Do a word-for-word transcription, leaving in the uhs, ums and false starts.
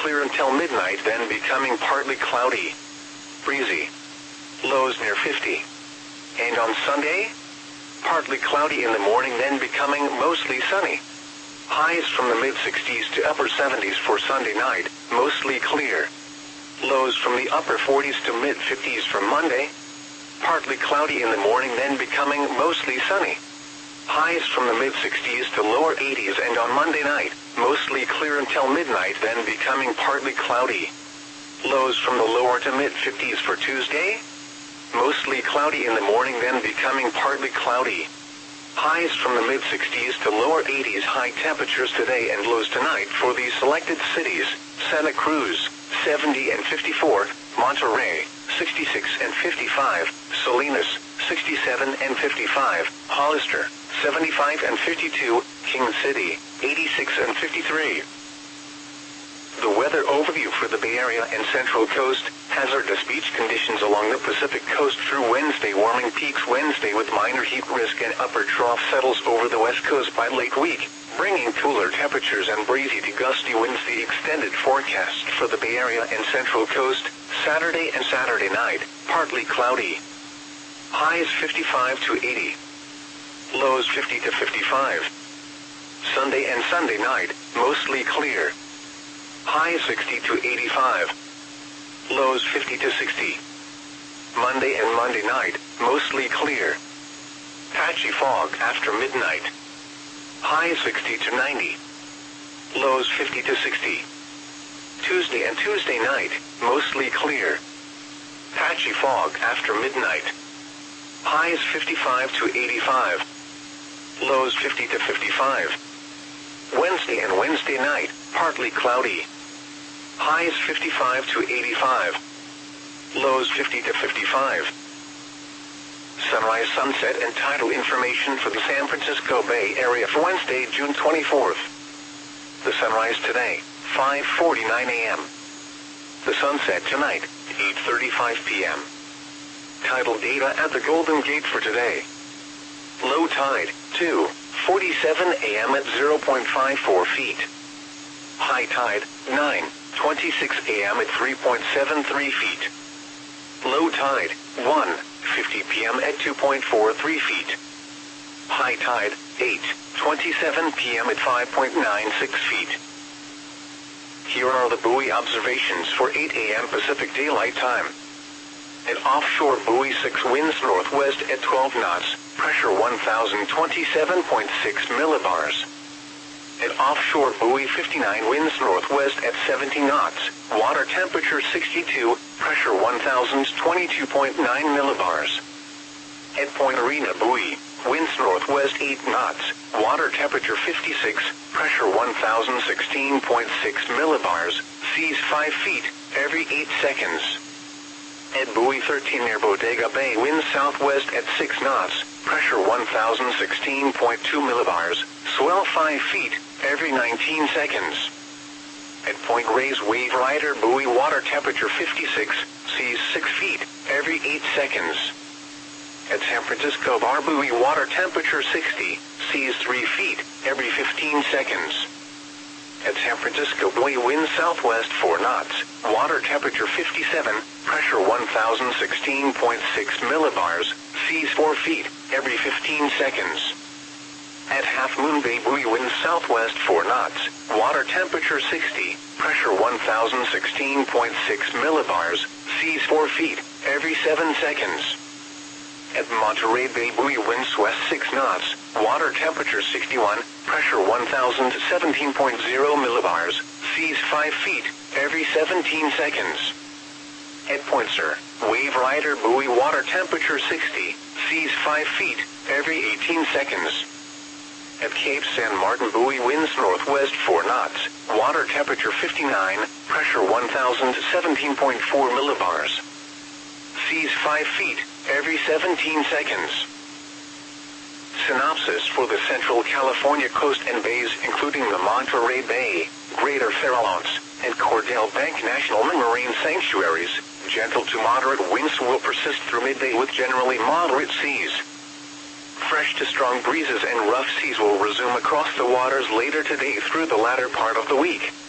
clear until midnight, then becoming partly cloudy. Breezy. Lows near fifty. And on Sunday, partly cloudy in the morning, then becoming mostly sunny. Highs from the mid-sixties to upper seventies for Sunday night, mostly clear. Lows from the upper forties to mid-fifties for Monday. Partly cloudy in the morning, then becoming mostly sunny. Highs from the mid-sixties to lower eighties, and on Monday night, mostly clear until midnight, then becoming partly cloudy. Lows from the lower to mid-fifties for Tuesday. Mostly cloudy in the morning, then becoming partly cloudy. Highs from the mid-sixties to lower eighties. High temperatures today and lows tonight for the selected cities: Santa Cruz, seventy and fifty-four, Monterey, sixty-six and fifty-five, Salinas, sixty-seven and fifty-five, Hollister, seventy-five and fifty-two, King City, eighty-six and fifty-three. The weather overview for the Bay Area and Central Coast: hazardous beach conditions along the Pacific Coast through Wednesday. Warming peaks Wednesday with minor heat risk, and upper trough settles over the West Coast by late week, bringing cooler temperatures and breezy to gusty winds. The extended forecast for the Bay Area and Central Coast: Saturday and Saturday night, partly cloudy. Highs fifty-five to eighty. Lows fifty to fifty-five. Sunday and Sunday night, mostly clear. Highs sixty to eighty-five. Lows fifty to sixty. Monday and Monday night, mostly clear. Patchy fog after midnight. Highs sixty to ninety. Lows fifty to sixty. Tuesday and Tuesday night, mostly clear. Patchy fog after midnight. Highs fifty-five to eighty-five. Lows fifty to fifty-five. Wednesday and Wednesday night, partly cloudy. Highs fifty-five to eighty-five. Lows fifty to fifty-five. Sunrise, sunset, and tidal information for the San Francisco Bay Area for Wednesday, June twenty-fourth. The sunrise today, five forty-nine a m The sunset tonight, eight thirty-five p m Tidal data at the Golden Gate for today. Low tide, two forty-seven a m at zero point five four feet. High tide, nine twenty-six a m at three point seven three feet. Low tide, one fifty p m at two point four three feet. High tide, eight twenty-seven p m at five point nine six feet. Here are the buoy observations for eight a m Pacific Daylight Time. At offshore buoy six, winds northwest at twelve knots, pressure one thousand twenty-seven point six millibars. At offshore buoy fifty-nine, winds northwest at seventy knots, water temperature sixty-two, pressure one thousand twenty-two point nine millibars. At Point Arena buoy, winds northwest eight knots, water temperature fifty-six, pressure one thousand sixteen point six millibars, seas five feet every eight seconds. At buoy thirteen near Bodega Bay, winds southwest at six knots, pressure one thousand sixteen point two millibars, swell five feet every nineteen seconds. At Point Reyes Wave Rider buoy, water temperature fifty-six, seas six feet every eight seconds. At San Francisco Bar buoy, water temperature sixty, seas three feet every fifteen seconds. At San Francisco buoy, wind southwest four knots, water temperature fifty-seven, pressure one thousand sixteen point six millibars, seas four feet every fifteen seconds. At Half Moon Bay buoy, wind southwest four knots, water temperature sixty, pressure one thousand sixteen point six millibars, seas four feet every seven seconds. At Monterey Bay buoy, winds west six knots, water temperature sixty-one, pressure one thousand seventeen point zero millibars, seas five feet every seventeen seconds. At Point Sur Wave Rider buoy, water temperature sixty, seas five feet every eighteen seconds. At Cape San Martin buoy, winds northwest four knots, water temperature fifty-nine, pressure one thousand seventeen point four millibars. Seas five feet every seventeen seconds. Synopsis for the Central California coast and bays, including the Monterey Bay, Greater Farallones, and Cordell Bank National Marine Sanctuaries. Gentle to moderate winds will persist through midday with generally moderate seas. Fresh to strong breezes and rough seas will resume across the waters later today through the latter part of the week.